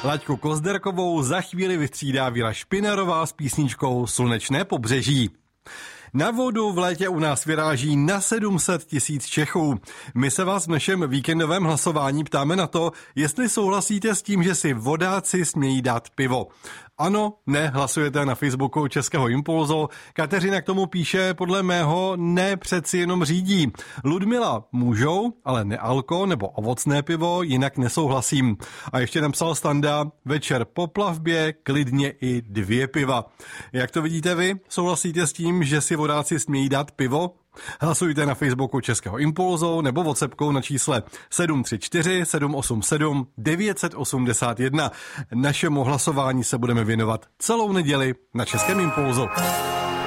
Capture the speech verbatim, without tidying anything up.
Laďku Kozderkovou za chvíli vystřídá Věra Špinarová s písničkou Slunečné pobřeží. Na vodu v létě u nás vyráží na sedm set tisíc Čechů. My se vás v našem víkendovém hlasování ptáme na to, jestli souhlasíte s tím, že si vodáci smějí dát pivo. Ano, ne, hlasujete na Facebooku Českého Impulzu. Kateřina k tomu píše, podle mého ne, přeci jenom řídí. Ludmila, můžou, ale nealko nebo ovocné pivo, jinak nesouhlasím. A ještě napsal Standa, večer po plavbě, klidně i dvě piva. Jak to vidíte vy? Souhlasíte s tím, že si vodáci smějí dát pivo? Hlasujte na Facebooku Českého Impulzu nebo WhatsAppkou na čísle sedm tři čtyři sedm osm sedm devět osm jedna. Našemu hlasování se budeme věnovat celou neděli na Českém Impulzu.